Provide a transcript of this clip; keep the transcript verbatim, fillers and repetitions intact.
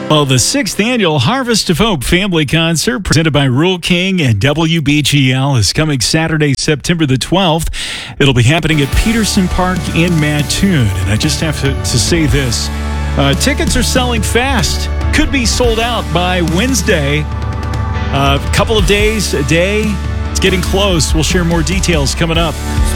Well, the sixth annual Harvest of Hope Family Concert presented by Rural King and W B G L is coming Saturday, September the twelfth. It'll be happening at Peterson Park in Mattoon. And I just have to, to say this. Uh, tickets are selling fast. Could be sold out by Wednesday. A uh, couple of days, a day. It's getting close. We'll share more details coming up.